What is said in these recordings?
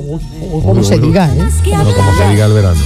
Como se diga, ¿eh? No, como se diga el verano.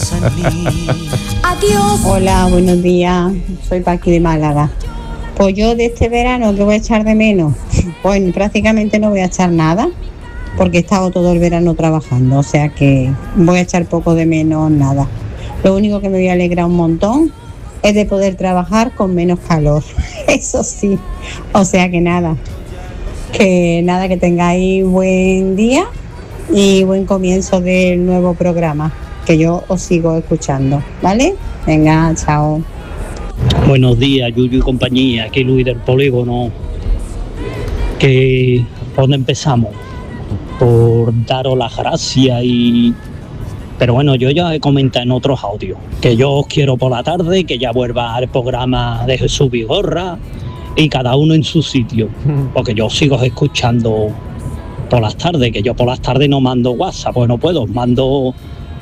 Adiós. Hola, buenos días. Soy Paqui de Málaga. Pues yo de este verano, ¿qué voy a echar de menos? Pues prácticamente no voy a echar nada, porque he estado todo el verano trabajando, o sea que voy a echar poco de menos nada. Lo único que me voy a alegrar un montón es de poder trabajar con menos calor, eso sí. O sea que nada, que tengáis buen día y buen comienzo del nuevo programa, que yo os sigo escuchando, ¿vale? Venga, chao. Buenos días, Yuyu y compañía, aquí Luis del Polígono. ¿Por dónde empezamos? Por daros las gracias Pero bueno, yo ya he comentado en otros audios que yo os quiero por la tarde, que ya vuelva al programa de Jesús Vigorra y cada uno en su sitio, porque yo sigo escuchando por las tardes, que yo por las tardes no mando WhatsApp, pues no puedo, mando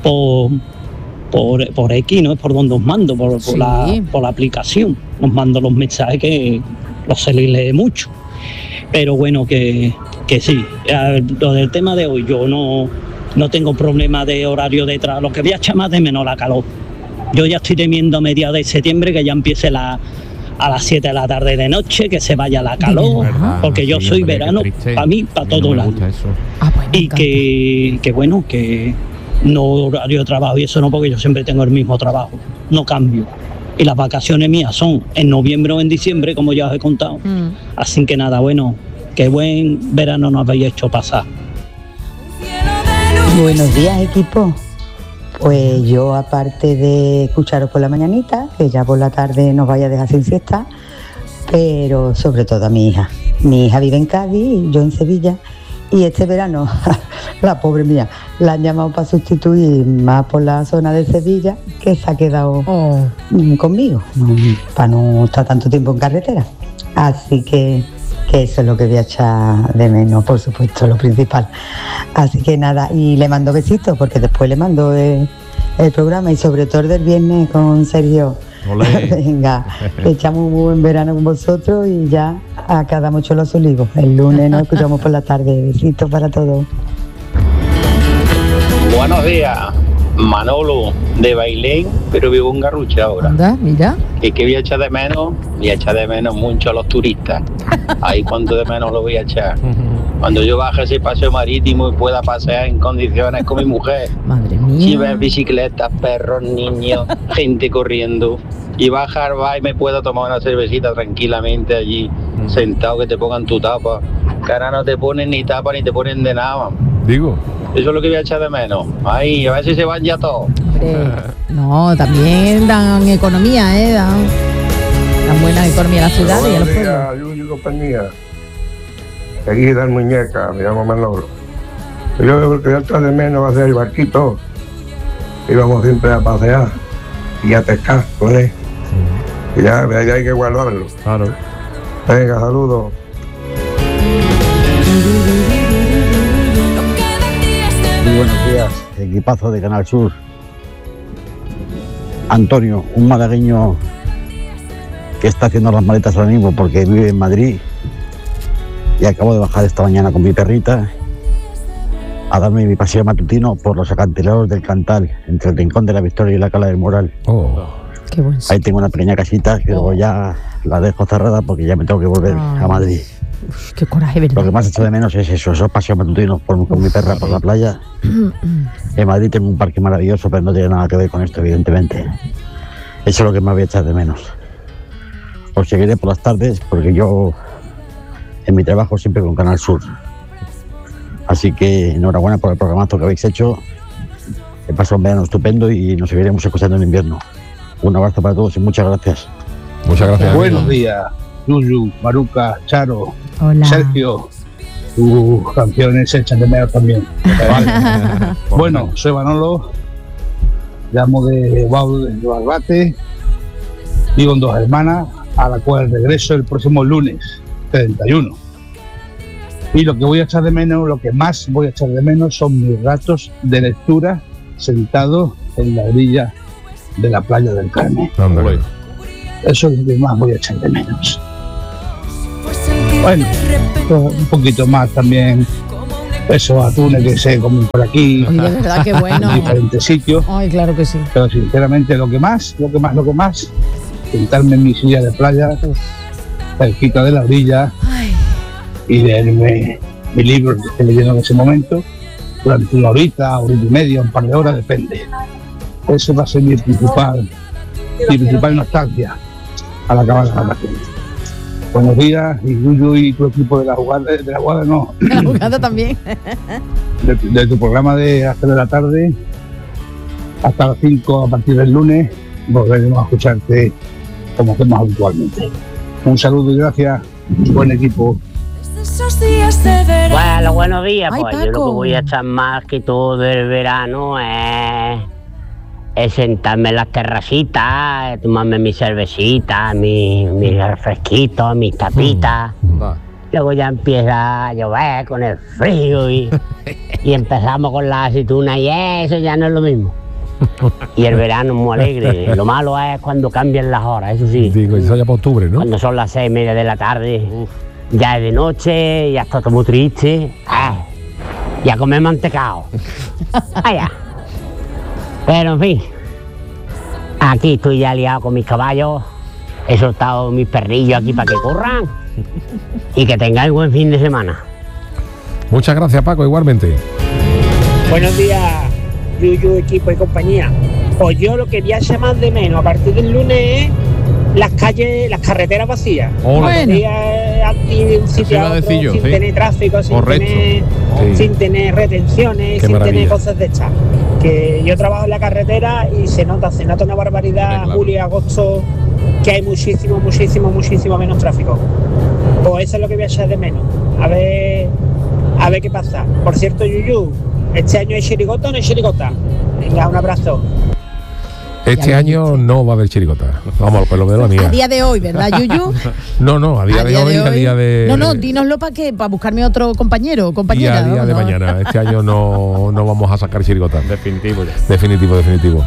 por X, no es por donde os mando, por la aplicación, os mando los mensajes que los se les lee mucho. Pero bueno, que sí, lo del tema de hoy, yo no tengo problema de horario de trabajo, lo que voy a echar más de menos la calor. Yo ya estoy temiendo a mediados de septiembre que ya empiece a las 7 de la tarde de noche, que se vaya la calor, porque yo soy verano para mí, para todo el año. Y que bueno, que no horario de trabajo y eso no, porque yo siempre tengo el mismo trabajo, no cambio. Y las vacaciones mías son en noviembre o en diciembre, como ya os he contado. Así que nada, bueno, qué buen verano nos habéis hecho pasar. Buenos días, equipo. Pues yo, aparte de escucharos por la mañanita, que ya por la tarde nos vaya a dejar sin siesta, pero sobre todo a mi hija. Mi hija vive en Cádiz, yo en Sevilla, y este verano, la pobre mía, la han llamado para sustituir más por la zona de Sevilla, que se ha quedado conmigo, para no estar tanto tiempo en carretera. Así que eso es lo que voy a echar de menos, por supuesto, lo principal. Así que nada, y le mando besitos, porque después le mando el programa, y sobre todo el del viernes con Sergio. Venga, echamos un buen verano con vosotros y ya acá damos mucho los olivos. El lunes nos escuchamos por la tarde. Besitos para todos. Buenos días, Manolo de Bailén, pero vivo en Garrucha ahora. Anda, mira. ¿Y qué voy a echar de menos? Voy a echar de menos mucho a los turistas. Ahí cuánto de menos lo voy a echar. Cuando yo baje ese paseo marítimo y pueda pasear en condiciones con mi mujer. Madre mía. Si ves bicicletas, perros, niños, gente corriendo. Y bajar, va y me puedo tomar una cervecita tranquilamente allí, sentado, que te pongan tu tapa. Que ahora no te ponen ni tapa ni te ponen de nada. Digo. Eso es lo que voy a echar de menos. Ahí, a ver si se van ya todos. No, también dan economía, dan buena economía a la ciudad y a los pueblos. Yuyu y compañía. Aquí dan muñeca, me llamo Manolo. Yo lo que voy a echar de menos va a ser el barquito. Íbamos siempre a pasear y a pescar con él. Y ya hay que guardarlo. Claro. Venga, saludos. Muy buenos días, equipazo de Canal Sur. Antonio, un malagueño que está haciendo las maletas ahora mismo porque vive en Madrid, y acabo de bajar esta mañana con mi perrita a darme mi paseo matutino por los acantilados del Cantal, entre el Rincón de la Victoria y la Cala del Moral. Qué buen sitio. Ahí tengo una pequeña casita que luego ya la dejo cerrada porque ya me tengo que volver a Madrid. Uf, qué coraje, ¿verdad? Lo que más echo de menos es eso, esos paseos matutinos con mi perra por la playa. En Madrid tengo un parque maravilloso, pero no tiene nada que ver con esto, evidentemente. Eso es lo que más voy a echar de menos. Os seguiré por las tardes porque yo en mi trabajo siempre con Canal Sur. Así que enhorabuena por el programazo que habéis hecho. He pasado un verano estupendo y nos seguiremos escuchando en invierno. Un abrazo para todos y muchas gracias. Muchas gracias. Buenos días, Yuyu, Maruca, Charo, Hola. Sergio. Tus canciones se echan de menos también. Vale. Bueno, soy Manolo, llamo de Barbate, vivo en Dos Hermanas, a la cual regreso el próximo lunes 31. Y lo que voy a echar de menos, lo que más voy a echar de menos son mis ratos de lectura sentado en la orilla de la playa del Carmen. Eso es lo que más voy a echar de menos. Bueno, un poquito más también esos atunes que se comen por aquí. Ay, de verdad, qué bueno. En diferentes sitios. Ay, claro que sí. Pero sinceramente lo que más, sentarme en mi silla de playa, cerquita de la orilla, y leerme mi libro que estoy leyendo en ese momento, durante una horita y media, un par de horas, depende. Eso va a ser mi principal nostalgia al acabar la vacaciones. Buenos días, y Yuyu y tu equipo de la jugada no. De la jugada también. De tu programa de las 3 de la tarde hasta las 5 a partir del lunes, volveremos a escucharte como hacemos habitualmente. Un saludo y gracias, buen equipo. Bueno, buenos días. Ay, pues Paco. yo lo que voy a echar más que todo el verano es sentarme en las terracitas, tomarme mi cervecita, mis refresquitos, mis tapitas. Luego ya empieza a llover con el frío y empezamos con la aceituna y eso ya no es lo mismo. Y el verano es muy alegre. Lo malo es cuando cambian las horas, eso sí. Digo, eso ya por octubre, ¿no? Cuando son las 6:30 de la tarde, ya es de noche, ya está todo muy triste. Ya comer mantecao. Allá. Pero en fin, aquí estoy ya liado con mis caballos. He soltado mis perrillos aquí para que corran. Y que tengáis buen fin de semana. Muchas gracias, Paco, igualmente. Buenos días, Yuyu, equipo y compañía. Pues yo lo que voy a echar más de menos a partir del lunes es las calles, las carreteras vacías. Bueno. Aquí de un sitio a otro, sin tener tráfico, sin tener retenciones, Qué sin maravilla. tener cosas de estas. Que yo trabajo en la carretera y se nota una barbaridad, claro. julio y agosto, que hay muchísimo menos tráfico. Pues eso es lo que voy a echar de menos. A ver qué pasa. Por cierto, Yuyu, ¿este año hay chirigota o no hay chirigota? Venga, un abrazo. Este año no va a haber chirigota. Vamos, por lo menos la mía. A día de hoy, ¿verdad, Yuyu? No, a día de hoy, a día de... No, dínoslo para buscarme otro compañero o Y compañera. a día de ¿no? mañana. Este año no vamos a sacar chirigota. Definitivo ya. Definitivo.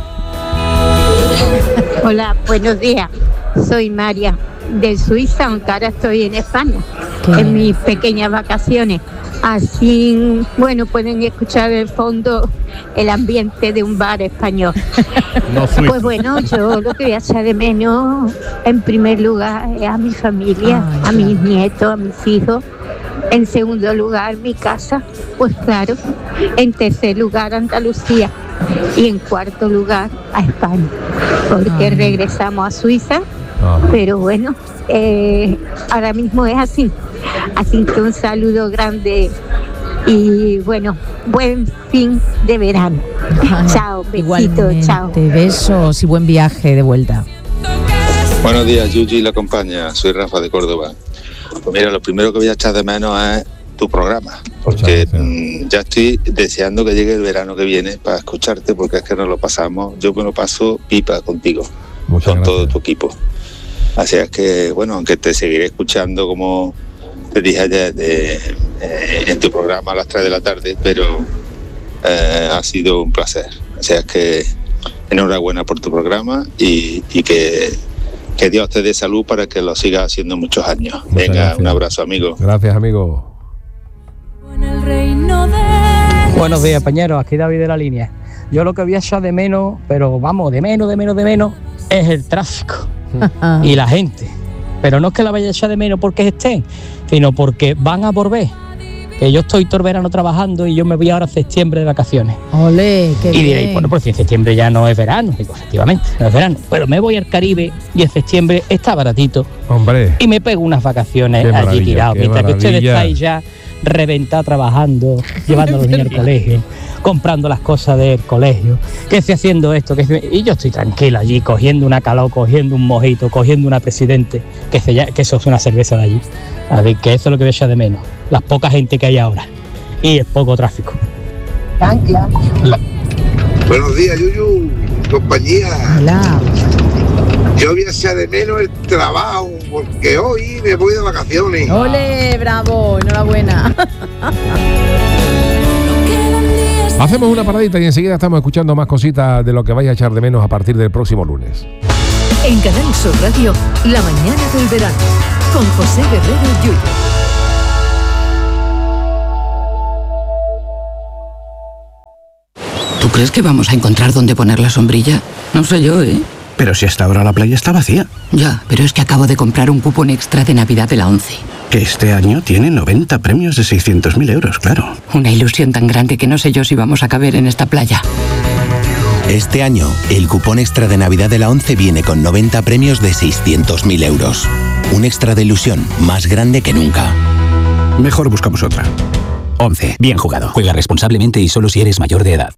Hola, buenos días. Soy María de Suiza, aunque ahora estoy en España, en mis pequeñas vacaciones. Así, bueno, pueden escuchar de fondo el ambiente de un bar español. Pues bueno, yo lo que voy a echar de menos, en primer lugar, es a mi familia, a mis nietos, a mis hijos. En segundo lugar, mi casa, pues claro. En tercer lugar, Andalucía. Y en cuarto lugar, a España. Porque regresamos a Suiza. Pero bueno, ahora mismo es así. Así que un saludo grande y bueno, buen fin de verano. Chao, besitos, Igualmente, chao. besos y buen viaje de vuelta. Buenos días, Yuji y la compañía. Soy Rafa de Córdoba. Pues mira, lo primero que voy a echar de menos es tu programa, porque ya estoy deseando que llegue el verano que viene para escucharte, porque es que nos lo pasamos. Yo me lo paso pipa contigo, con todo tu equipo. Así es que, bueno, aunque te seguiré escuchando como te dije ayer en tu programa a las 3 de la tarde, pero ha sido un placer. Así es que enhorabuena por tu programa y que Dios te dé salud para que lo sigas haciendo muchos años. Venga, gracias. un abrazo, amigo. Gracias, amigo. Buenos días, pañeros, aquí David de la Línea. Yo lo que voy a echar de menos, pero vamos, de menos, es el tráfico y la gente. Pero no es que la vaya a echar de menos porque estén, sino porque van a volver. Que yo estoy todo el verano trabajando y yo me voy ahora a septiembre de vacaciones. Olé, qué Y diréis, bien. bueno, pues si en septiembre ya no es verano. Digo, efectivamente, no es verano. Pero me voy al Caribe y en septiembre está baratito. Hombre. Y me pego unas vacaciones Qué allí maravilla, tirado. qué Mientras que ustedes maravilla. estáis ya reventados trabajando, llevando a los niños al colegio, comprando las cosas del colegio, que estoy haciendo esto, y yo estoy tranquila allí, cogiendo una caló, cogiendo un mojito, cogiendo una presidente, que eso es una cerveza de allí. Así que eso es lo que voy a echar de menos, la poca gente que hay ahora y el poco tráfico. Buenos días, Yuyu, compañía. Hola. Yo voy a echar de menos el trabajo porque hoy me voy de vacaciones. Ole, bravo, enhorabuena. Hacemos una paradita y enseguida estamos escuchando más cositas de lo que vais a echar de menos a partir del próximo lunes. En Canal Sur Radio, La mañana del verano, con José Guerrero Yuyu. crees que vamos a encontrar dónde poner la sombrilla? No sé yo, ¿eh? Pero si hasta ahora la playa está vacía. Ya, pero es que acabo de comprar un cupón extra de Navidad de la ONCE. Que este año tiene 90 premios de 600.000 euros, claro. Una ilusión tan grande que no sé yo si vamos a caber en esta playa. Este año, el cupón extra de Navidad de la ONCE viene con 90 premios de 600.000 euros. Un extra de ilusión más grande que nunca. Mejor buscamos otra. ONCE. Bien jugado. Juega responsablemente y solo si eres mayor de edad.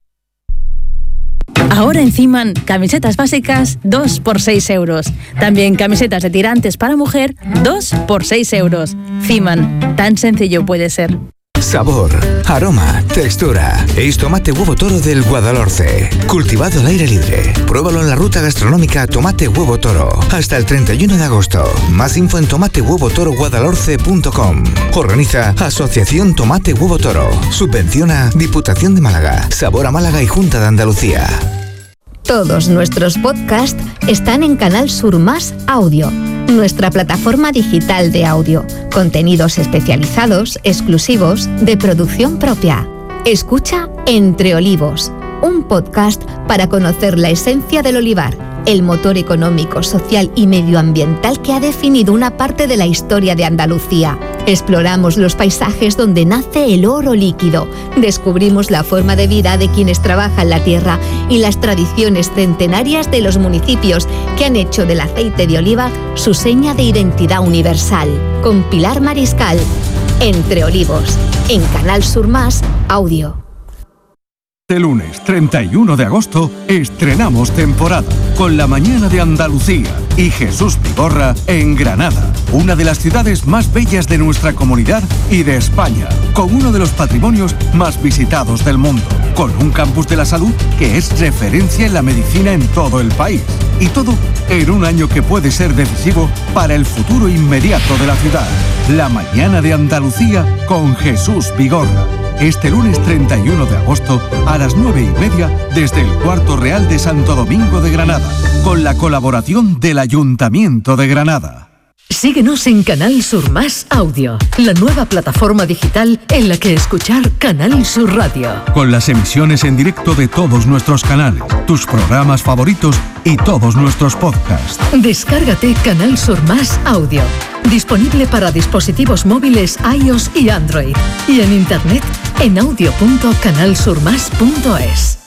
Ahora en Fiman, camisetas básicas 2 por 6 euros. También camisetas de tirantes para mujer 2 por 6 euros. Fiman, tan sencillo puede ser. Sabor, aroma, textura. Es tomate huevo toro del Guadalhorce. Cultivado al aire libre. Pruébalo en la ruta gastronómica Tomate Huevo Toro. Hasta el 31 de agosto. Más info en tomatehuevotoroguadalhorce.com. Organiza Asociación Tomate Huevo Toro. Subvenciona Diputación de Málaga. Sabor a Málaga y Junta de Andalucía. Todos nuestros podcasts están en Canal Sur Más Audio, nuestra plataforma digital de audio. Contenidos especializados, exclusivos, de producción propia. Escucha Entre Olivos, un podcast para conocer la esencia del olivar, el motor económico, social y medioambiental que ha definido una parte de la historia de Andalucía. Exploramos los paisajes donde nace el oro líquido, descubrimos la forma de vida de quienes trabajan la tierra y las tradiciones centenarias de los municipios que han hecho del aceite de oliva su seña de identidad universal. Con Pilar Mariscal, Entre Olivos, en Canal Sur Más Audio. Este lunes 31 de agosto estrenamos temporada con La Mañana de Andalucía y Jesús Vigorra en Granada, una de las ciudades más bellas de nuestra comunidad y de España, con uno de los patrimonios más visitados del mundo, con un campus de la salud que es referencia en la medicina en todo el país. Y todo en un año que puede ser decisivo para el futuro inmediato de la ciudad. La Mañana de Andalucía con Jesús Vigorra. Este lunes 31 de agosto a las 9:30 desde el Cuarto Real de Santo Domingo de Granada, con la colaboración del Ayuntamiento de Granada. Síguenos en Canal Sur Más Audio, la nueva plataforma digital en la que escuchar Canal Sur Radio. Con las emisiones en directo de todos nuestros canales, tus programas favoritos y todos nuestros podcasts. Descárgate Canal Sur Más Audio, disponible para dispositivos móviles iOS y Android, y en internet en audio.canalsurmas.es.